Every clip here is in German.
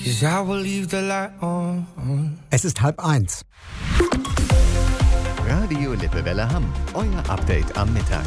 'cause I will leave the light on. Es ist 12:30. Radio Lippewelle Hamm, euer Update am Mittag.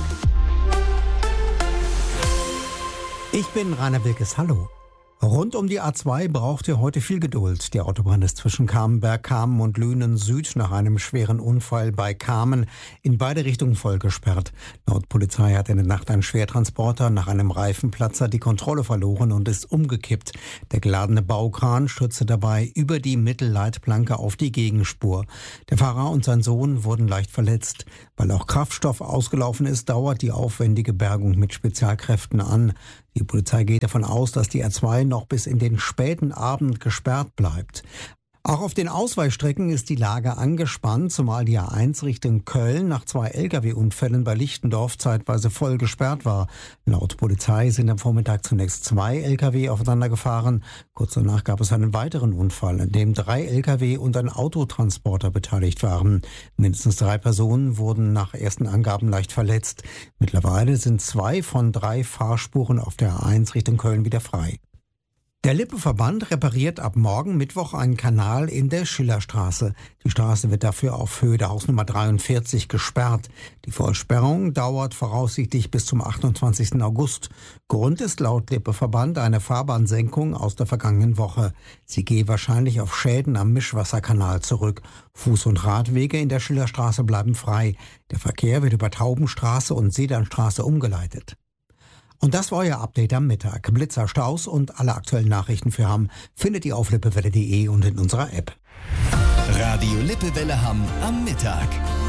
Ich bin Rainer Wilkes, hallo. Rund um die A2 braucht ihr heute viel Geduld. Die Autobahn ist zwischen Kamenberg, Kamen und Lünen Süd nach einem schweren Unfall bei Kamen in beide Richtungen voll gesperrt. Laut Polizei hat in der Nacht ein Schwertransporter nach einem Reifenplatzer die Kontrolle verloren und ist umgekippt. Der geladene Baukran stürzte dabei über die Mittelleitplanke auf die Gegenspur. Der Fahrer und sein Sohn wurden leicht verletzt. Weil auch Kraftstoff ausgelaufen ist, dauert die aufwendige Bergung mit Spezialkräften an. Die Polizei geht davon aus, dass die A2 noch bis in den späten Abend gesperrt bleibt. Auch auf den Ausweichstrecken ist die Lage angespannt, zumal die A1 Richtung Köln nach 2 Lkw-Unfällen bei Lichtendorf zeitweise voll gesperrt war. Laut Polizei sind am Vormittag zunächst 2 Lkw aufeinander gefahren. Kurz danach gab es einen weiteren Unfall, in dem 3 Lkw und ein Autotransporter beteiligt waren. Mindestens 3 Personen wurden nach ersten Angaben leicht verletzt. Mittlerweile sind 2 von 3 Fahrspuren auf der A1 Richtung Köln wieder frei. Der Lippe-Verband repariert ab morgen Mittwoch einen Kanal in der Schillerstraße. Die Straße wird dafür auf Höhe der Hausnummer 43 gesperrt. Die Vollsperrung dauert voraussichtlich bis zum 28. August. Grund ist laut Lippe-Verband eine Fahrbahnsenkung aus der vergangenen Woche. Sie gehe wahrscheinlich auf Schäden am Mischwasserkanal zurück. Fuß- und Radwege in der Schillerstraße bleiben frei. Der Verkehr wird über Taubenstraße und Sedernstraße umgeleitet. Und das war euer Update am Mittag. Blitzer, Staus und alle aktuellen Nachrichten für Hamm findet ihr auf lippewelle.de und in unserer App. Radio Lippewelle Hamm am Mittag.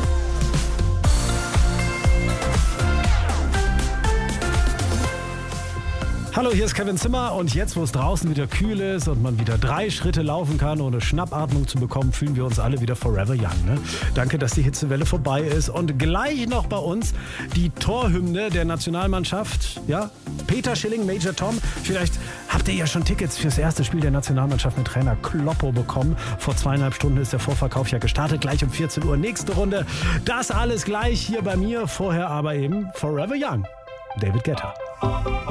Hallo, hier ist Kevin Zimmer und jetzt, wo es draußen wieder kühl ist und man wieder 3 Schritte laufen kann, ohne Schnappatmung zu bekommen, fühlen wir uns alle wieder forever young. Ne? Danke, dass die Hitzewelle vorbei ist und gleich noch bei uns die Torhymne der Nationalmannschaft. Ja, Peter Schilling, Major Tom. Vielleicht habt ihr ja schon Tickets fürs erste Spiel der Nationalmannschaft mit Trainer Kloppo bekommen. Vor 2,5 Stunden ist der Vorverkauf ja gestartet, gleich um 14 Uhr. Nächste Runde. Das alles gleich hier bei mir, vorher aber eben forever young. David Guetta.